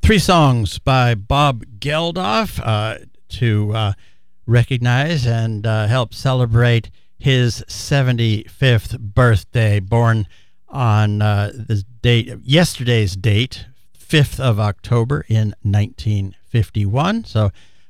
Three songs by Bob Geldof to recognize and help celebrate his 75th birthday, born on yesterday's date, 5th of October in 1951. So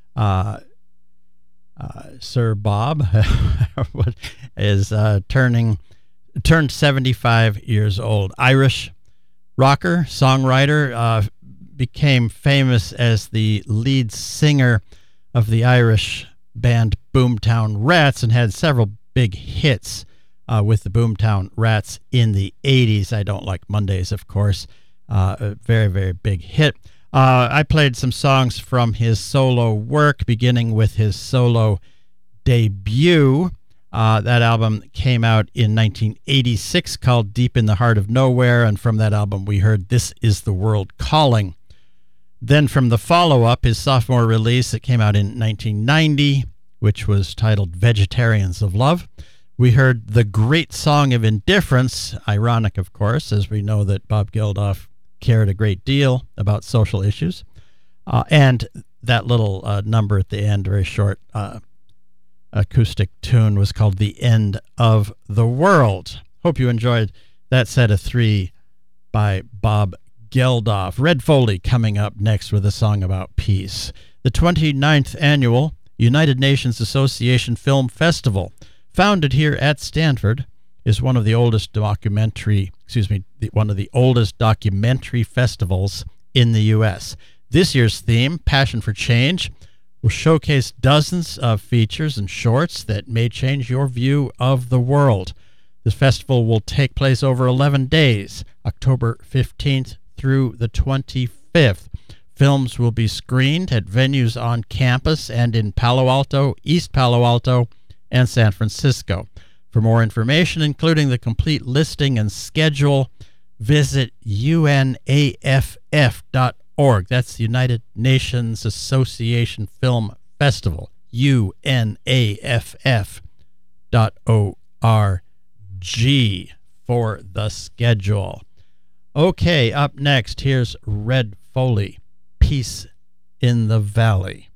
Sir Bob is turned 75 years old. Irish rocker, songwriter, became famous as the lead singer of the Irish band Boomtown Rats and had several big hits with the Boomtown Rats in the 80s. I Don't Like Mondays, of course. A very, very big hit. I played some songs from his solo work, beginning with his solo debut. That album came out in 1986 called Deep in the Heart of Nowhere, and from that album we heard This Is the World Calling. Then from the follow-up, his sophomore release that came out in 1990, which was titled Vegetarians of Love, we heard The Great Song of Indifference, ironic, of course, as we know that Bob Geldof cared a great deal about social issues, and that little number at the end, very short acoustic tune, was called The End of the World. Hope you enjoyed that set of three by Bob Geldof. Red Foley coming up next with a song about peace. The 29th Annual United Nations Association Film Festival, founded here at Stanford, is one of the oldest documentary festivals in the U.S. This year's theme, Passion for Change, will showcase dozens of features and shorts that may change your view of the world. This festival will take place over 11 days, October 15th through the 25th. Films will be screened at venues on campus and in Palo Alto, East Palo Alto, and San Francisco. For more information, including the complete listing and schedule, visit unaff.org. That's the United Nations Association Film Festival, unaff.org for the schedule. Okay, up next, here's Red Foley, Peace in the Valley.